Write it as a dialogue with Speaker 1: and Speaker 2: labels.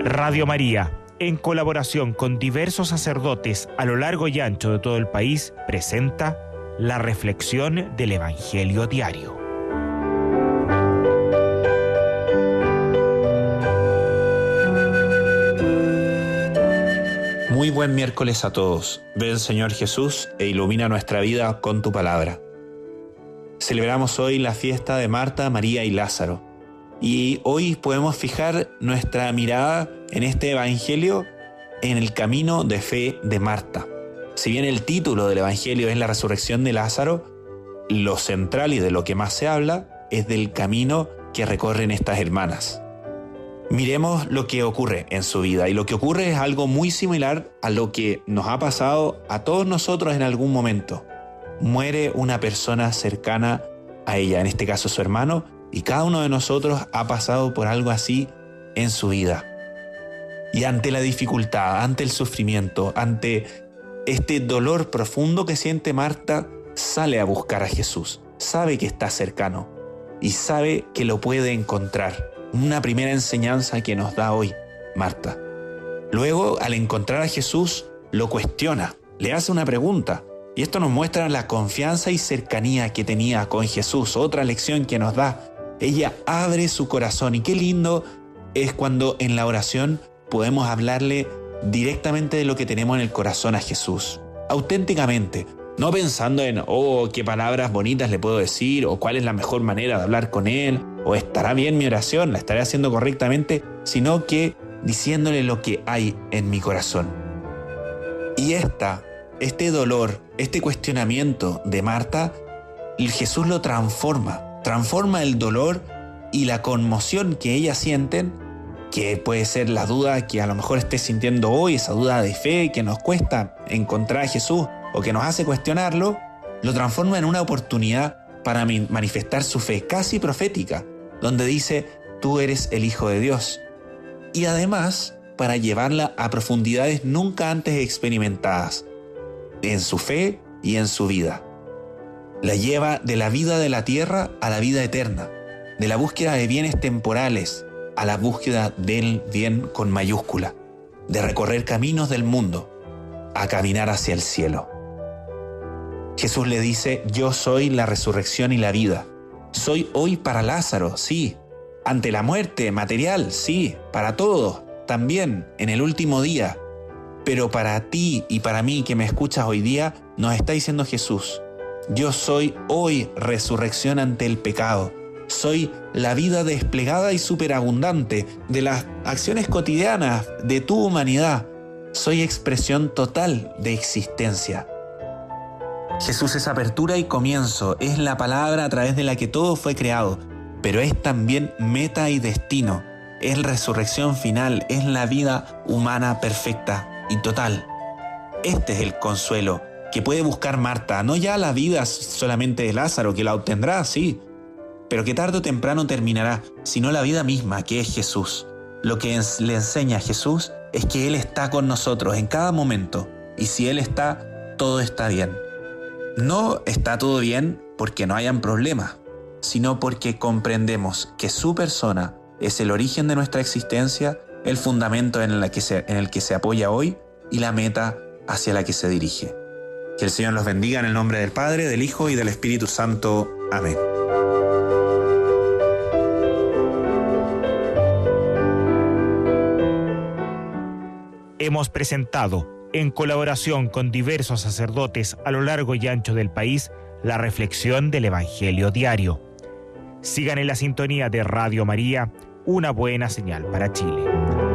Speaker 1: Radio María, en colaboración con diversos sacerdotes a lo largo y ancho de todo el país, presenta la reflexión del Evangelio diario.
Speaker 2: Muy buen miércoles a todos. Ven, Señor Jesús, e ilumina nuestra vida con tu palabra. Celebramos hoy la fiesta de Marta, María y Lázaro. Y hoy podemos fijar nuestra mirada en este Evangelio en el camino de fe de Marta. Si bien el título del Evangelio es la resurrección de Lázaro, lo central y de lo que más se habla es del camino que recorren estas hermanas. Miremos lo que ocurre en su vida, y lo que ocurre es algo muy similar a lo que nos ha pasado a todos nosotros en algún momento. Muere una persona cercana a ella, en este caso su hermano, y cada uno de nosotros ha pasado por algo así en su vida. Y ante la dificultad, ante el sufrimiento, ante este dolor profundo que siente Marta, sale a buscar a Jesús. Sabe que está cercano y sabe que lo puede encontrar. Una primera enseñanza que nos da hoy Marta. Luego, al encontrar a Jesús, lo cuestiona, le hace una pregunta. Y esto nos muestra la confianza y cercanía que tenía con Jesús. Otra lección que nos da. Ella abre su corazón, y qué lindo es cuando en la oración podemos hablarle directamente de lo que tenemos en el corazón a Jesús. Auténticamente, no pensando en, qué palabras bonitas le puedo decir, o cuál es la mejor manera de hablar con Él, o estará bien mi oración, la estaré haciendo correctamente, sino que diciéndole lo que hay en mi corazón. Y este dolor, este cuestionamiento de Marta, Jesús lo transforma el dolor y la conmoción que ellas sienten, que puede ser la duda que a lo mejor esté sintiendo hoy, esa duda de fe que nos cuesta encontrar a Jesús o que nos hace cuestionarlo, lo transforma en una oportunidad para manifestar su fe casi profética, donde dice, tú eres el Hijo de Dios. Y además, para llevarla a profundidades nunca antes experimentadas, en su fe y en su vida. La lleva de la vida de la tierra a la vida eterna, de la búsqueda de bienes temporales a la búsqueda del bien con mayúscula, de recorrer caminos del mundo a caminar hacia el cielo. Jesús le dice, yo soy la resurrección y la vida. Soy hoy para Lázaro, sí, ante la muerte material, sí, para todos, también en el último día. Pero para ti y para mí que me escuchas hoy día, nos está diciendo Jesús, yo soy hoy resurrección ante el pecado. Soy la vida desplegada y superabundante de las acciones cotidianas de tu humanidad. Soy expresión total de existencia. Jesús es apertura y comienzo, es la palabra a través de la que todo fue creado, pero es también meta y destino, es resurrección final, es la vida humana perfecta y total. Este es el consuelo que puede buscar Marta, no ya la vida solamente de Lázaro, que la obtendrá, sí, pero que tarde o temprano terminará, sino la vida misma, que es Jesús. Lo que le enseña a Jesús es que Él está con nosotros en cada momento, y si Él está, todo está bien. No está todo bien porque no hayan problemas, sino porque comprendemos que su persona es el origen de nuestra existencia, el fundamento en el que se apoya hoy y la meta hacia la que se dirige. Que el Señor los bendiga en el nombre del Padre, del Hijo y del Espíritu Santo. Amén.
Speaker 1: Hemos presentado, en colaboración con diversos sacerdotes a lo largo y ancho del país, la reflexión del Evangelio diario. Sigan en la sintonía de Radio María, una buena señal para Chile.